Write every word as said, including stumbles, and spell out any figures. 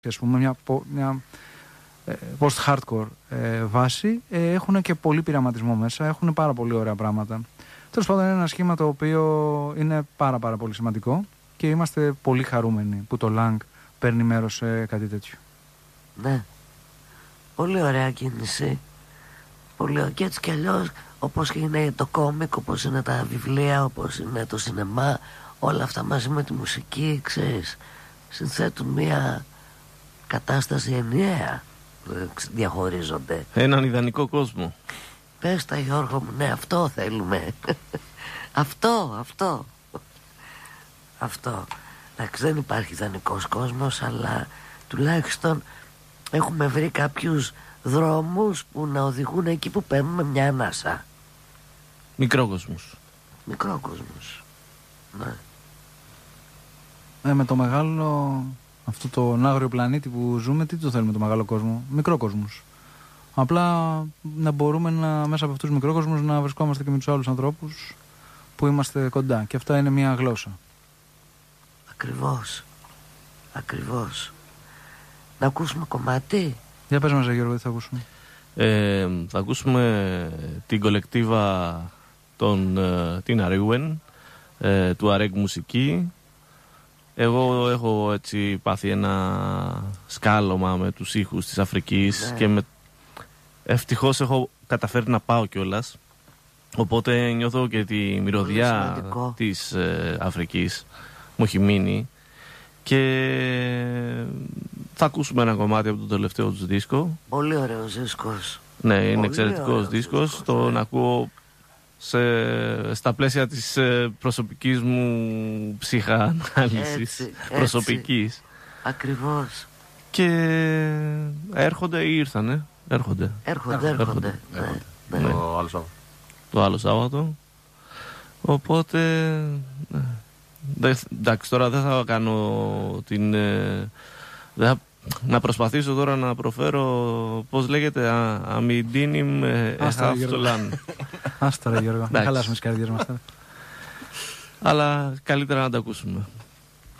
ας πούμε, μια, μια ε, post-hardcore ε, βάση, ε, έχουν και πολύ πειραματισμό μέσα, έχουν πάρα πολύ ωραία πράγματα. Τέλος πάντων, είναι ένα σχήμα το οποίο είναι πάρα πάρα πολύ σημαντικό και είμαστε πολύ χαρούμενοι που το Lang παίρνει μέρος σε κάτι τέτοιο. Ναι, πολύ ωραία κίνηση. Πολύ, και έτσι κι αλλιώς, όπως είναι το κόμικ, όπως είναι τα βιβλία, όπως είναι το σινεμά, όλα αυτά μαζί με τη μουσική, ξέρεις, συνθέτουν μια κατάσταση ενιαία, διαχωρίζονται. Έναν ιδανικό κόσμο. Πες τα, Γιώργο μου, ναι, αυτό θέλουμε. αυτό, αυτό. Αυτό. Εντάξει, δεν υπάρχει ιδανικός κόσμος, αλλά τουλάχιστον έχουμε βρει κάποιους δρόμους που να οδηγούν εκεί που παίρνουμε μια ανάσα. Μικρόκοσμους. Μικρόκοσμους. Ναι. Ε, με το μεγάλο, αυτό τον άγριο πλανήτη που ζούμε, τι το θέλουμε το μεγάλο κόσμο? Μικρόκοσμους. Απλά να μπορούμε να, μέσα από αυτούς τους μικρόκοσμους να βρισκόμαστε και με τους άλλους ανθρώπους που είμαστε κοντά. Και αυτά είναι μια γλώσσα. Ακριβώς. Ακριβώς. Να ακούσουμε κομμάτι. Για πες μας, Γιώργο, τι θα ακούσουμε. Ε, θα ακούσουμε την κολεκτίβα των ε, την Αρίγουεν, ε, του Αρέγ Μουσική. Εγώ έχω έτσι πάθει ένα σκάλωμα με τους ήχους της Αφρικής, ναι. Και με... ευτυχώς έχω καταφέρει να πάω κιόλας. Οπότε νιώθω και τη μυρωδιά της ε, Αφρικής μου έχει μείνει. Και θα ακούσουμε ένα κομμάτι από το τελευταίο τους δίσκο. Πολύ ωραίος δίσκος. Ναι, είναι πολύ εξαιρετικός δίσκος. δίσκος. Τον ναι. ακούω σε, στα πλαίσια της ε, προσωπικής μου ψυχανάλυσης. Έτσι, προσωπικής. Έτσι. Ακριβώς. Και έρχονται ή ήρθανε. Έρχονται. Έρχονται, έρχονται. έρχονται. έρχονται. Ναι. Ναι. Το άλλο Σάββατο. Το άλλο Σάββατο. Οπότε... Ναι. Εντάξει, τώρα δεν θα κάνω την... Ε, δεν θα, να προσπαθήσω τώρα να προφέρω, πώς λέγεται, αμυντίνιμ εχαυτολάν. Άστα ρε Γιώργο, να χαλάσουμε τις καρδιές μας τώρα. Αλλά καλύτερα να τα ακούσουμε.